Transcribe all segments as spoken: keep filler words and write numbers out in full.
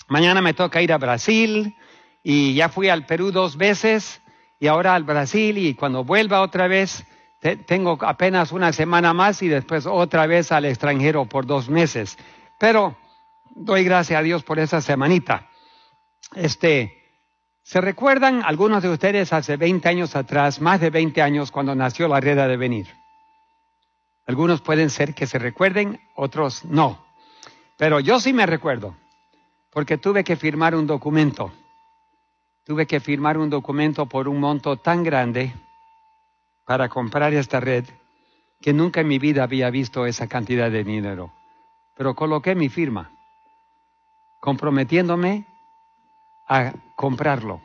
Mañana me toca ir a Brasil y ya fui al Perú dos veces y ahora al Brasil, y cuando vuelva otra vez te, tengo apenas una semana más y después otra vez al extranjero por dos meses. Pero doy gracias a Dios por esa semanita. Este, ¿se recuerdan algunos de ustedes hace veinte años atrás, más de veinte años, cuando nació la Red de Venir? Algunos pueden ser que se recuerden, otros no. Pero yo sí me recuerdo, porque tuve que firmar un documento. Tuve que firmar un documento por un monto tan grande para comprar esta red, que nunca en mi vida había visto esa cantidad de dinero. Pero coloqué mi firma, comprometiéndome a comprarlo.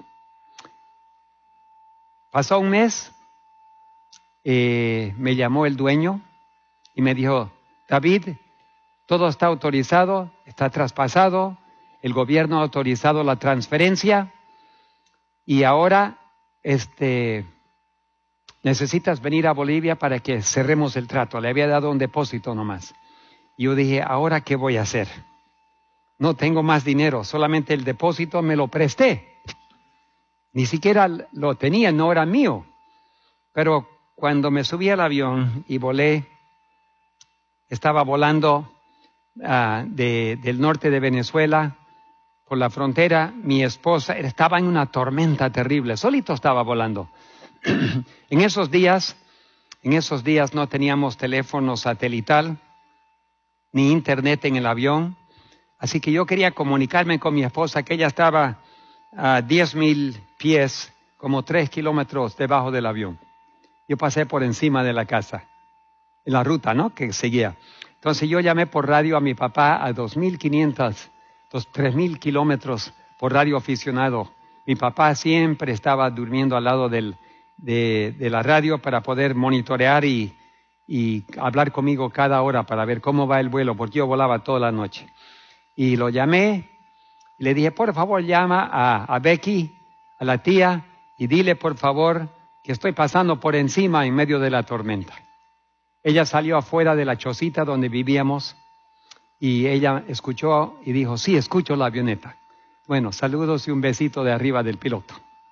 Pasó un mes, eh, me llamó el dueño y me dijo: David, todo está autorizado, está traspasado, el gobierno ha autorizado la transferencia y ahora este, necesitas venir a Bolivia para que cerremos el trato. Le había dado un depósito nomás. Y yo dije: ¿ahora qué voy a hacer? No tengo más dinero, solamente el depósito me lo presté. Ni siquiera lo tenía, no era mío. Pero cuando me subí al avión y volé, estaba volando uh, de, del norte de Venezuela por la frontera. Mi esposa estaba en una tormenta terrible, solito estaba volando. En esos días, en esos días no teníamos teléfono satelital, ni internet en el avión. Así que yo quería comunicarme con mi esposa, que ella estaba a diez mil pies, como tres kilómetros debajo del avión. Yo pasé por encima de la casa, en la ruta, ¿no?, que seguía. Entonces yo llamé por radio a mi papá a dos mil quinientos, tres mil kilómetros por radio aficionado. Mi papá siempre estaba durmiendo al lado del, de, de la radio para poder monitorear y, y hablar conmigo cada hora para ver cómo va el vuelo, porque yo volaba toda la noche. Y lo llamé, y le dije: por favor, llama a, a Becky, a la tía, y dile por favor que estoy pasando por encima en medio de la tormenta. Ella salió afuera de la chocita donde vivíamos y ella escuchó y dijo: sí, escucho la avioneta. Bueno, saludos y un besito de arriba del piloto.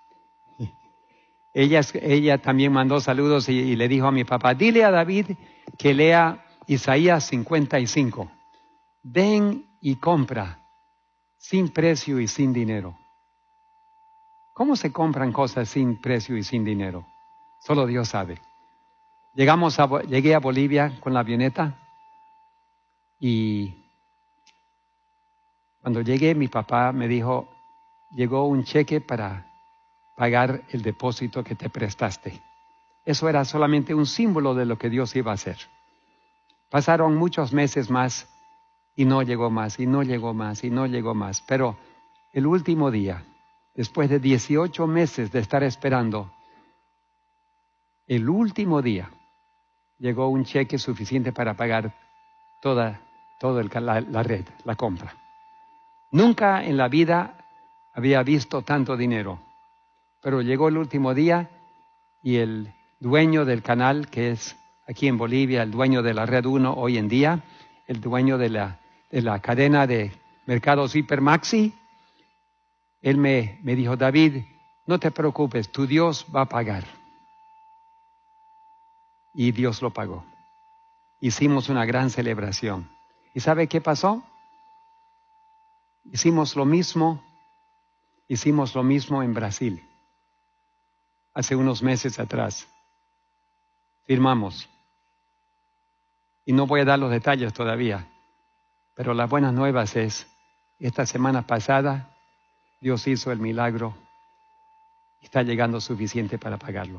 Ella, ella también mandó saludos y, y le dijo a mi papá: dile a David que lea Isaías cincuenta y cinco. Ven y compra sin precio y sin dinero. ¿Cómo se compran cosas sin precio y sin dinero? Solo Dios sabe. Llegamos a, llegué a Bolivia con la avioneta y cuando llegué mi papá me dijo: llegó un cheque para pagar el depósito que te prestaste. Eso era solamente un símbolo de lo que Dios iba a hacer. Pasaron muchos meses más y no llegó más, y no llegó más, y no llegó más. Pero el último día, después de dieciocho meses de estar esperando, el último día llegó un cheque suficiente para pagar toda, toda el, la, la red, la compra. Nunca en la vida había visto tanto dinero, pero llegó el último día y el dueño del canal, que es aquí en Bolivia, el dueño de la Red uno hoy en día, el dueño de la, de la cadena de mercados Hipermaxi, él me, me dijo: David, no te preocupes, tu Dios va a pagar. Y Dios lo pagó. Hicimos una gran celebración. ¿Y sabe qué pasó? Hicimos lo mismo, hicimos lo mismo en Brasil. Hace unos meses atrás. Firmamos. Y no voy a dar los detalles todavía, pero las buenas nuevas es, esta semana pasada, Dios hizo el milagro y está llegando suficiente para pagarlo.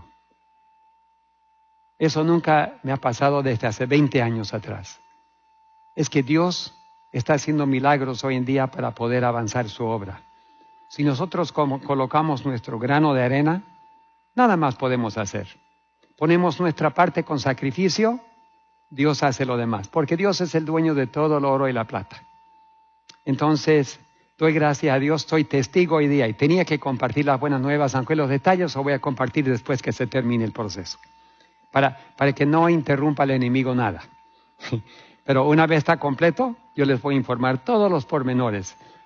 Eso nunca me ha pasado desde hace veinte años atrás. Es que Dios está haciendo milagros hoy en día para poder avanzar su obra. Si nosotros como colocamos nuestro grano de arena, nada más podemos hacer. Ponemos nuestra parte con sacrificio, Dios hace lo demás, porque Dios es el dueño de todo el oro y la plata. Entonces, doy gracias a Dios, soy testigo hoy día y tenía que compartir las buenas nuevas, aunque los detalles los voy a compartir después que se termine el proceso, para, para que no interrumpa el enemigo nada. Pero una vez está completo, yo les voy a informar todos los pormenores.